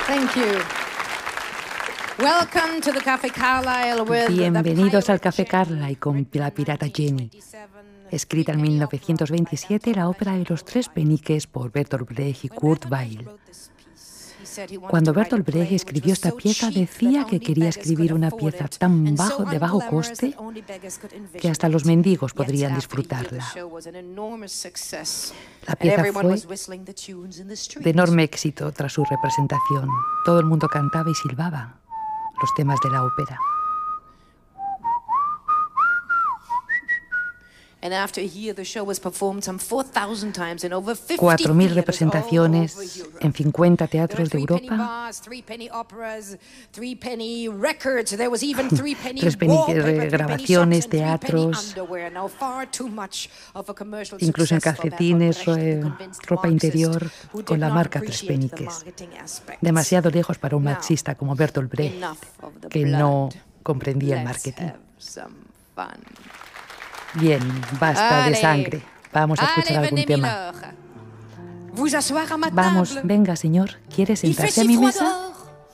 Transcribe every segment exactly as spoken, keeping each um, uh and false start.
Thank you. Welcome to the Café Carlyle with Bienvenidos al Café Carlyle con la pirata Jenny. Escrita en mil novecientos veintisiete, la ópera de los tres peniques por Bertolt Brecht y Kurt Weill. Cuando Bertolt Brecht escribió esta pieza, decía que quería escribir una pieza tan bajo, de bajo coste que hasta los mendigos podrían disfrutarla. La pieza fue de enorme éxito tras su representación. Todo el mundo cantaba y silbaba los temas de la ópera. Cuatro mil representaciones en cincuenta teatros de Europa. Tres penny grabaciones, teatros, incluso en calcetines, ropa interior, con la marca Tres Peniques. Demasiado lejos para un marxista como Bertolt Brecht, que no comprendía el marketing. Bien, basta de sangre. Vamos a escuchar algún tema. Vamos, venga, señor. ¿Quiere sentarse a mi mesa?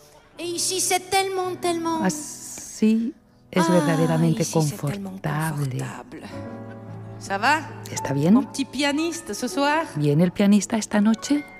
Así es verdaderamente confortable. ¿Está bien? ¿Viene el pianista esta noche?